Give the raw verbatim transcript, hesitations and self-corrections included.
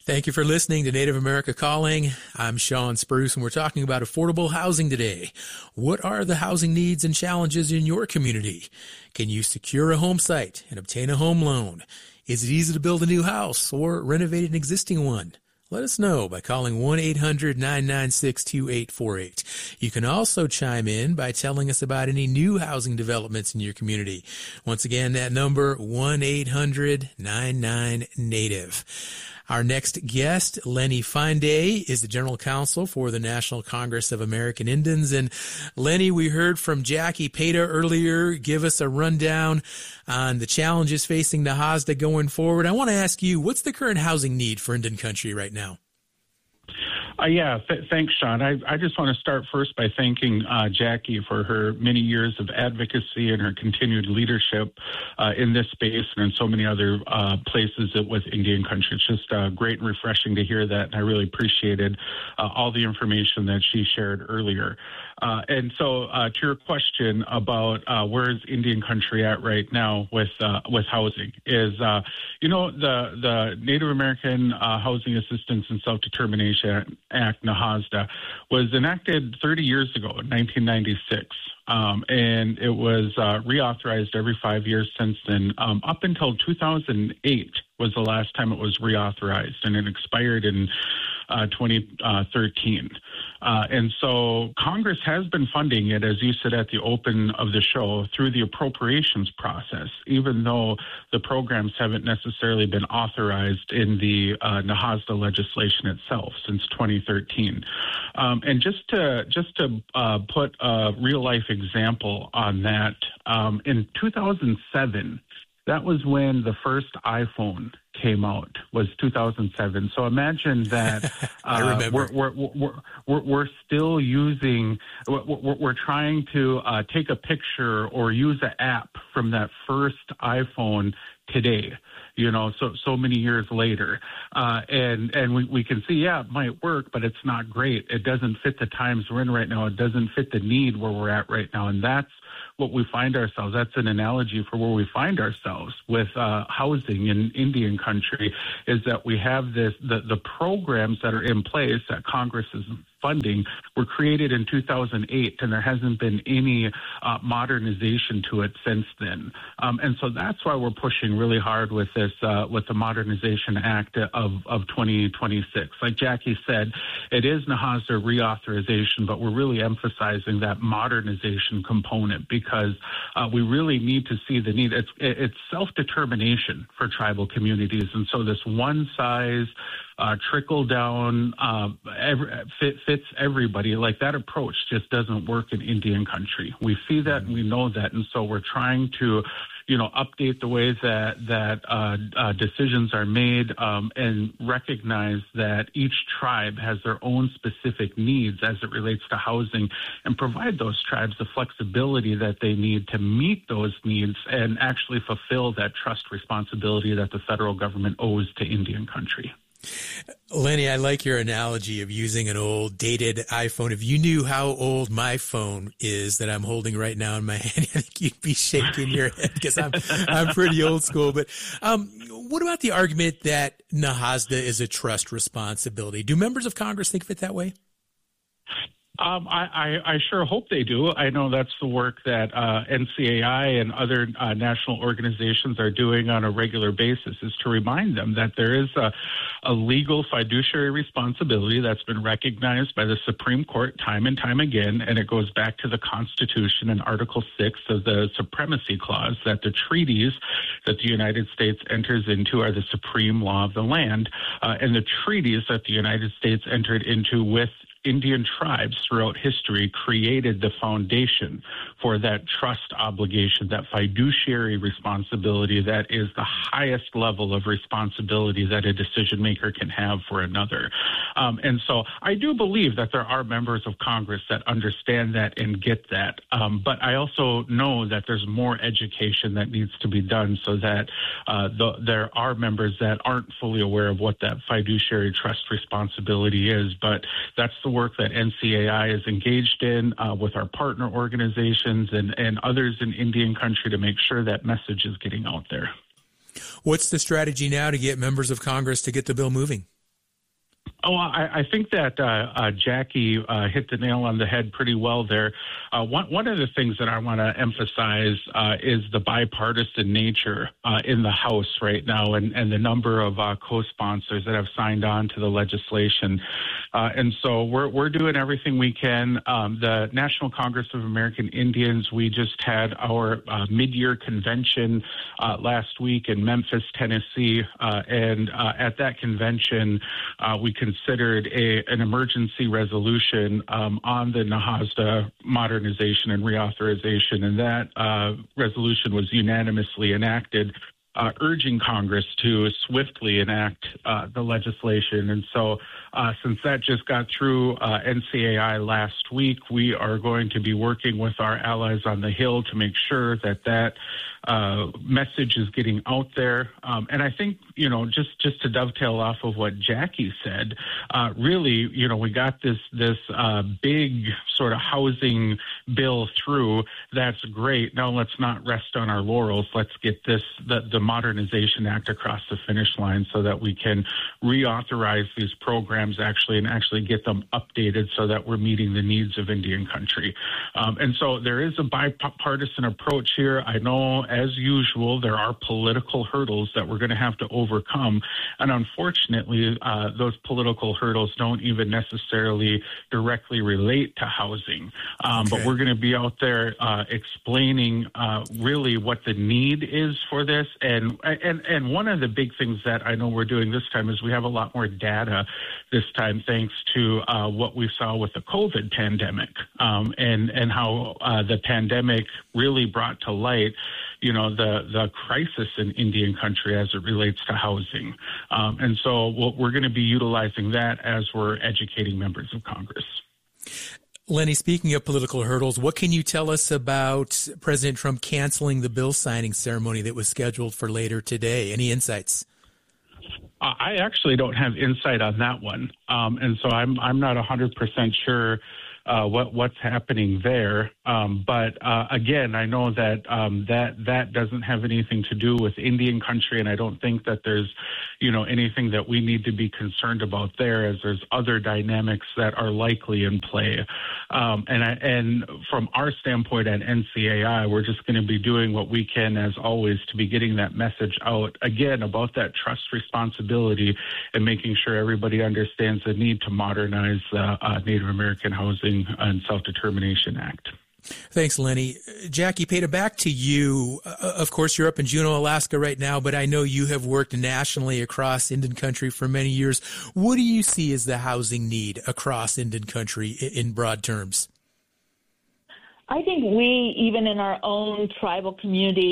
Thank you for listening to Native America Calling. I'm Sean Spruce, and we're talking about affordable housing today. What are the housing needs and challenges in your community? Can you secure a home site and obtain a home loan? Is it easy to build a new house or renovate an existing one? Let us know by calling one eight hundred nine nine six two eight four eight. You can also chime in by telling us about any new housing developments in your community. Once again, that number, one eight hundred nine nine native. Our next guest, Lenny Feinday, is the General Counsel for the National Congress of American Indians. And Lenny, we heard from Jackie Peta earlier. Give us a rundown on the challenges facing Nahasda going forward. I want to ask you, what's the current housing need for Indian country right now? Uh, yeah, th- thanks, Sean. I, I just want to start first by thanking uh, Jackie for her many years of advocacy and her continued leadership uh, in this space and in so many other uh, places with Indian country. It's just uh, great and refreshing to hear that, and I really appreciated uh, all the information that she shared earlier. Uh, and so uh, to your question about uh, where is Indian country at right now with uh, with housing is, uh, you know, the, the Native American uh, Housing Assistance and Self-Determination Act, Nahasda, was enacted thirty years ago in nineteen ninety-six. Um, and it was uh, reauthorized every five years since then. Um, up until two thousand eight was the last time it was reauthorized, and it expired in uh, twenty thirteen. Uh, and so Congress has been funding it, as you said at the open of the show, through the appropriations process, even though the programs haven't necessarily been authorized in the uh, Nahasda legislation itself since twenty thirteen. Um, and just to just to uh, put a real life example on that, um, in two thousand seven, that was when the first iPhone came out, was two thousand seven. So imagine that uh, we're, we're, we're, we're, we're still using, we're, we're trying to uh, take a picture or use an app from that first iPhone today, you know, so so many years later. Uh, and and we, we can see, yeah, it might work, but it's not great. It doesn't fit the times we're in right now. It doesn't fit the need where we're at right now. And that's what we find ourselves. That's an analogy for where we find ourselves with uh, housing in Indian country, is that we have this, the, the programs that are in place that Congress is funding were created in two thousand eight, and there hasn't been any uh, modernization to it since then. Um, and so that's why we're pushing really hard with this, uh, with the Modernization Act of, of twenty twenty-six. Like Jackie said, it is Nahasda reauthorization, but we're really emphasizing that modernization component because uh, we really need to see the need. It's, it's self-determination for tribal communities. And so this one size Uh, trickle down uh, every, fit, fits everybody. Like that approach just doesn't work in Indian country. We see that and we know that, and so we're trying to, you know, update the ways that that uh, uh, decisions are made um, and recognize that each tribe has their own specific needs as it relates to housing, and provide those tribes the flexibility that they need to meet those needs and actually fulfill that trust responsibility that the federal government owes to Indian country. Lenny, I like your analogy of using an old dated iPhone. If you knew how old my phone is that I'm holding right now in my hand, I think you'd be shaking your head because I'm I'm pretty old school. But um, what about the argument that Nahasda is a trust responsibility? Do members of Congress think of it that way? Um, I, I, I sure hope they do. I know that's the work that uh, N C A I and other uh, national organizations are doing on a regular basis, is to remind them that there is a, a legal fiduciary responsibility that's been recognized by the Supreme Court time and time again, and it goes back to the Constitution and Article six of the Supremacy Clause, that the treaties that the United States enters into are the supreme law of the land, uh, and the treaties that the United States entered into with Indian tribes throughout history created the foundation for that trust obligation, that fiduciary responsibility that is the highest level of responsibility that a decision maker can have for another. Um, and so I do believe that there are members of Congress that understand that and get that. Um, but I also know that there's more education that needs to be done so that uh, the, there are members that aren't fully aware of what that fiduciary trust responsibility is. But that's the work that N C A I is engaged in uh, with our partner organizations and, and others in Indian country to make sure that message is getting out there. What's the strategy now to get members of Congress to get the bill moving? Oh, I, I think that uh, uh, Jackie uh, hit the nail on the head pretty well there. Uh, one, one of the things that I want to emphasize uh, is the bipartisan nature uh, in the House right now, and, and the number of uh, co-sponsors that have signed on to the legislation. Uh, and so we're we're doing everything we can. Um, the National Congress of American Indians, we just had our uh, mid-year convention uh, last week in Memphis, Tennessee, uh, and uh, at that convention, uh, we considered a, an emergency resolution um, on the NAHASDA modernization and reauthorization, and that uh, resolution was unanimously enacted, Uh, urging Congress to swiftly enact uh, the legislation. And so uh, since that just got through uh, N C A I last week, we are going to be working with our allies on the Hill to make sure that that uh, message is getting out there. Um, and I think, you know, just, just to dovetail off of what Jackie said, uh, really, you know, we got this, this uh, big sort of housing bill through. That's great. Now let's not rest on our laurels. Let's get this, the, the Modernization Act across the finish line so that we can reauthorize these programs actually and actually get them updated so that we're meeting the needs of Indian country. Um, and so there is a bipartisan approach here. I know, as usual, there are political hurdles that we're going to have to overcome. And unfortunately, uh, those political hurdles don't even necessarily directly relate to housing. Um, okay. But we're going to be out there uh, explaining uh, really what the need is for this. And And, and and one of the big things that I know we're doing this time is we have a lot more data this time, thanks to uh, what we saw with the COVID pandemic, um, and and how uh, the pandemic really brought to light, you know, the the crisis in Indian country as it relates to housing. Um, and so we'll, we're going to be utilizing that as we're educating members of Congress. Lenny, speaking of political hurdles, what can you tell us about President Trump canceling the bill signing ceremony that was scheduled for later today? Any insights? Uh, I actually don't have insight on that one. Um, and so I'm I'm not one hundred percent sure uh, what what's happening there. Um, but uh, again, I know that um, that that doesn't have anything to do with Indian country, and I don't think that there's, you know, anything that we need to be concerned about there, as there's other dynamics that are likely in play. Um, and I, and from our standpoint at N C A I, we're just going to be doing what we can, as always, to be getting that message out again about that trust responsibility and making sure everybody understands the need to modernize the uh, Native American Housing and Self-Determination Act. Thanks, Lenny. Jackie, Peta, back to you. Uh, of course, you're up in Juneau, Alaska right now, but I know you have worked nationally across Indian country for many years. What do you see as the housing need across Indian country in broad terms? I think we, even in our own tribal community,